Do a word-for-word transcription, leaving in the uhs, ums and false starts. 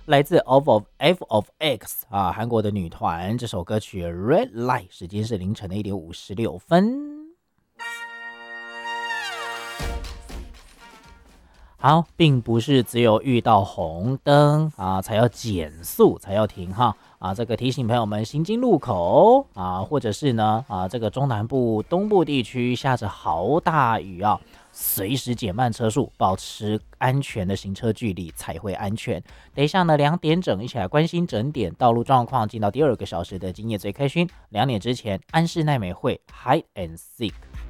来自 F of F of X 啊，韩国的女团，这首歌曲 Red Light， 时间是凌晨的一点五十六分。好，并不是只有遇到红灯啊才要减速才要停哈啊，这个提醒朋友们行经路口啊，或者是呢啊这个中南部东部地区下着好大雨啊，随时减慢车速，保持安全的行车距离才会安全。等一下呢两点整一起来关心整点道路状况，进到第二个小时的今夜最开心。两点之前安室奈美惠 Hide and Seek。